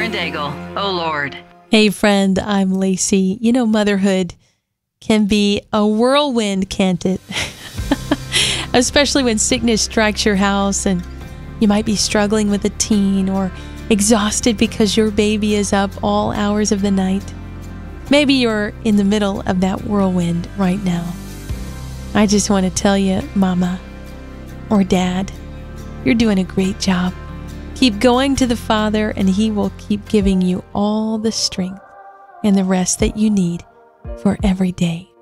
and Daigle. Oh, Lord. Hey, friend, I'm Lacey. You know, motherhood can be a whirlwind, can't it? Especially when sickness strikes your house and you might be struggling with a teen or exhausted because your baby is up all hours of the night. Maybe you're in the middle of that whirlwind right now. I just want to tell you, Mama or Dad, you're doing a great job. Keep going to the Father, and He will keep giving you all the strength and the rest that you need for every day.